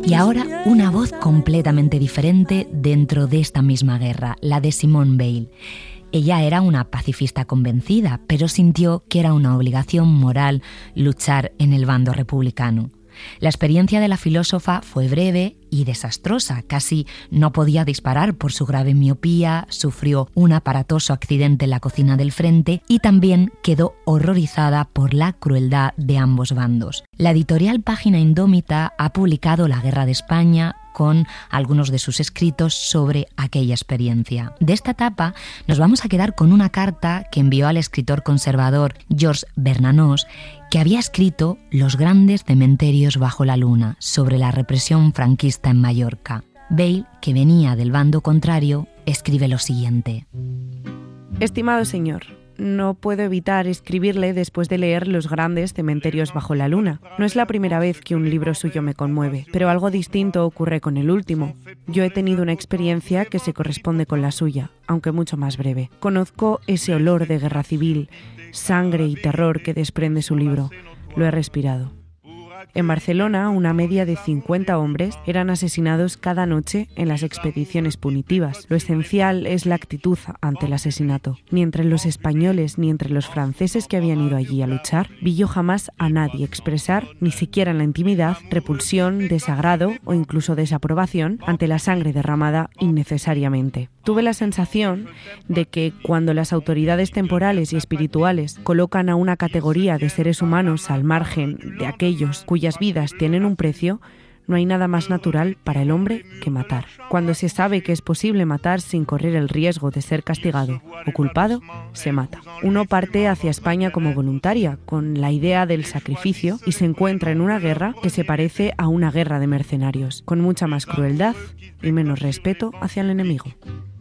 Y ahora una voz completamente diferente dentro de esta misma guerra, la de Simone Weil. Ella era una pacifista convencida, pero sintió que era una obligación moral luchar en el bando republicano. La experiencia de la filósofa fue breve y desastrosa. Casi no podía disparar por su grave miopía, sufrió un aparatoso accidente en la cocina del frente y también quedó horrorizada por la crueldad de ambos bandos. La editorial Página Indómita ha publicado La Guerra de España con algunos de sus escritos sobre aquella experiencia. De esta etapa nos vamos a quedar con una carta que envió al escritor conservador Georges Bernanos, que había escrito Los grandes cementerios bajo la luna, sobre la represión franquista en Mallorca. Weil, que venía del bando contrario, escribe lo siguiente. Estimado señor, no puedo evitar escribirle después de leer Los grandes cementerios bajo la luna. No es la primera vez que un libro suyo me conmueve, pero algo distinto ocurre con el último. Yo he tenido una experiencia que se corresponde con la suya, aunque mucho más breve. Conozco ese olor de guerra civil, sangre y terror que desprende su libro. Lo he respirado. En Barcelona, una media de 50 hombres eran asesinados cada noche en las expediciones punitivas. Lo esencial es la actitud ante el asesinato. Ni entre los españoles ni entre los franceses que habían ido allí a luchar, vi yo jamás a nadie expresar, ni siquiera en la intimidad, repulsión, desagrado o incluso desaprobación ante la sangre derramada innecesariamente. Tuve la sensación de que cuando las autoridades temporales y espirituales colocan a una categoría de seres humanos al margen de aquellos cuyas vidas tienen un precio, no hay nada más natural para el hombre que matar. Cuando se sabe que es posible matar sin correr el riesgo de ser castigado o culpado, se mata. Uno parte hacia España como voluntaria, con la idea del sacrificio, y se encuentra en una guerra que se parece a una guerra de mercenarios, con mucha más crueldad y menos respeto hacia el enemigo.